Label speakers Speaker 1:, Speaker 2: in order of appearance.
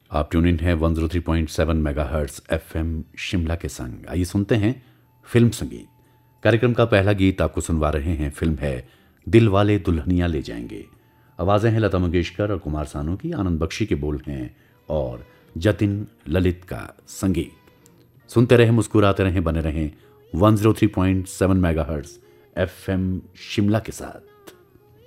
Speaker 1: आप tune in है 103.7 megahertz FM Shimla के संग। आइए सुनते हैं फिल्म संगीत। कार्यक्रम का पहला गीत आपको सुनवा रहे हैं। फिल्म है दिल वाले दुल्हनिया ले जाएंगे। आवाज़ें हैं लता मंगेशकर और कुमार सानू की, आनंद बख्शी के बोल हैं और जतिन ललित का संगीत। सुनते रहें, मुस्कुराते रहें, बने रहें 103.7 मेगाहर्ट्ज एफएम शिमला के साथ।